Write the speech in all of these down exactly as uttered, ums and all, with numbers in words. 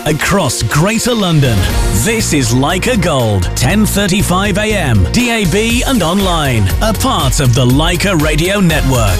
across Greater London. This is Leica Gold, ten thirty-five a m, D A B and online, a part of the Leica Radio Network.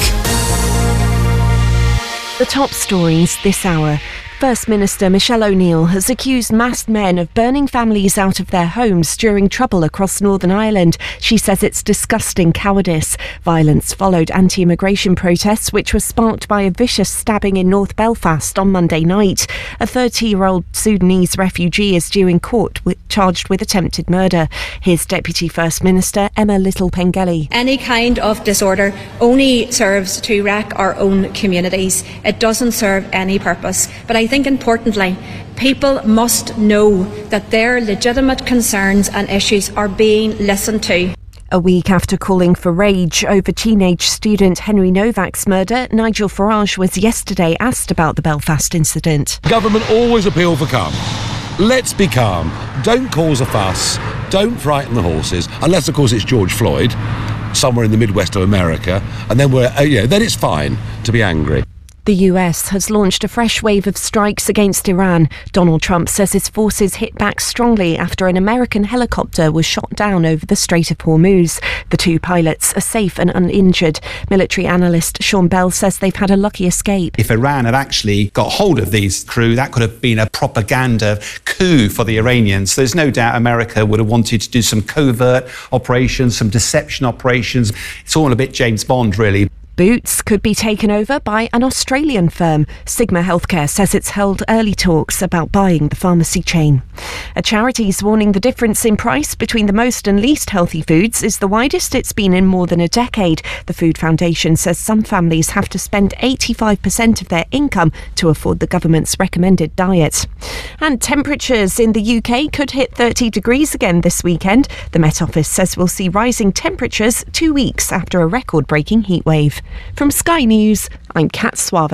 The top stories this hour. First Minister Michelle O'Neill has accused masked men of burning families out of their homes during trouble across Northern Ireland. She says it's disgusting cowardice. Violence followed anti-immigration protests, which were sparked by a vicious stabbing in North Belfast on Monday night. A thirty-year-old Sudanese refugee is due in court with, charged with attempted murder. Here's Deputy First Minister Emma Little-Pengelly. Any kind of disorder only serves to wreck our own communities. It doesn't serve any purpose. But I I think importantly, people must know that their legitimate concerns and issues are being listened to. A week after calling for rage over teenage student Henry Novak's murder, Nigel Farage was yesterday asked about the Belfast incident. Government always appeal for calm. Let's be calm. Don't cause a fuss. Don't frighten the horses, unless of course it's George Floyd, somewhere in the Midwest of America, and then we're, uh, yeah, then it's fine to be angry. The U S has launched a fresh wave of strikes against Iran. Donald Trump says his forces hit back strongly after an American helicopter was shot down over the Strait of Hormuz. The two pilots are safe and uninjured. Military analyst Sean Bell says they've had a lucky escape. If Iran had actually got hold of these crew, that could have been a propaganda coup for the Iranians. There's no doubt America would have wanted to do some covert operations, some deception operations. It's all a bit James Bond, really. Boots could be taken over by an Australian firm. Sigma Healthcare says it's held early talks about buying the pharmacy chain. A charity's warning the difference in price between the most and least healthy foods is the widest it's been in more than a decade. The Food Foundation says some families have to spend eighty-five percent of their income to afford the government's recommended diet. And temperatures in the U K could hit thirty degrees again this weekend. The Met Office says we'll see rising temperatures two weeks after a record-breaking heatwave. From Sky News, I'm Kat Suave.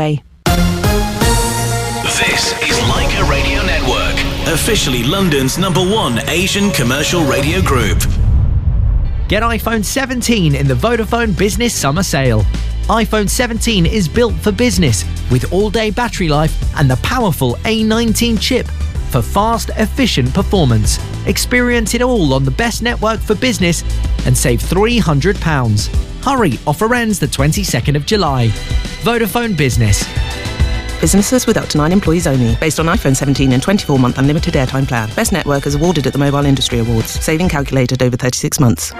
This is Leica Radio Network, officially London's number one Asian commercial radio group. Get iPhone seventeen in the Vodafone Business Summer Sale. iPhone seventeen is built for business with all-day battery life and the powerful A nineteen chip for fast, efficient performance. Experience it all on the best network for business and save three hundred pounds. Hurry, offer ends the twenty-second of July. Vodafone Business. Businesses with up to nine employees only. Based on iPhone seventeen and twenty-four month unlimited airtime plan. Best network is awarded at the Mobile Industry Awards. Saving calculated over thirty-six months.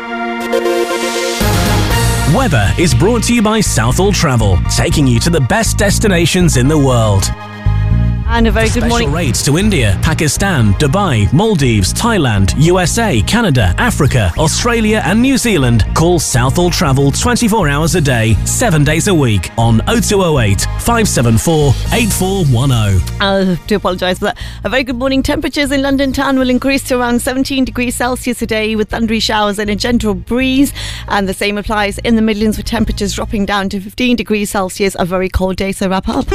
Weather is brought to you by Southall Travel, taking you to the best destinations in the world. And a very good Special morning. rates to India, Pakistan, Dubai, Maldives, Thailand, U S A, Canada, Africa, Australia and New Zealand. Call Southall Travel twenty-four hours a day, seven days a week on oh two oh eight, five seven four, eight four one oh. I do apologise for that. A very good morning. Temperatures in London town will increase to around seventeen degrees Celsius today with thundery showers and a gentle breeze. And the same applies in the Midlands with temperatures dropping down to fifteen degrees Celsius. A very cold day, so wrap up.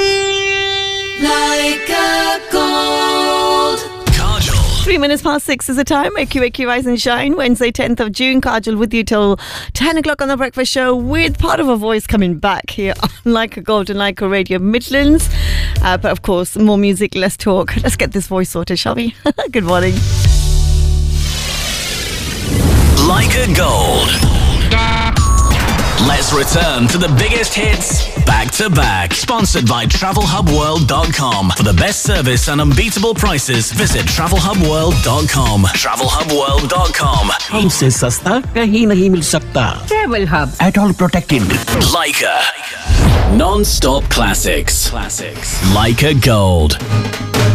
Leica Gold. Kajol. Three minutes past six is the time. A Q A Q Rise and Shine. Wednesday, tenth of June. Kajol with you till ten o'clock on the breakfast show with part of her voice coming back here on Leica Gold and Leica Radio Midlands. Uh, but of course, more music, less talk. Let's get this voice sorted, shall we? Good morning. Leica Gold. Let's return to the biggest hits back to back. Sponsored by travel hub world dot com. For the best service and unbeatable prices, visit travel hub world dot com. travel hub world dot com. हमसे सस्ता कहीं नहीं मिल सकता. Travel Hub. At all protected. Leica. Non-stop classics. Classics. Leica Gold.